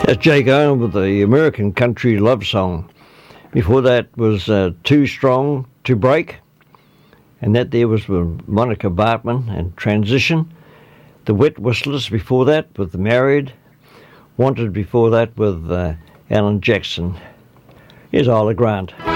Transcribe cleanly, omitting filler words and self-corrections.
That's Jake Owen with the American Country Love Song. Before that was Too Strong to Break, and that there was with Monica Bartman and Transition. The Wet Whistlers before that with The Married. Wanted before that with Alan Jackson. Here's Isla Grant.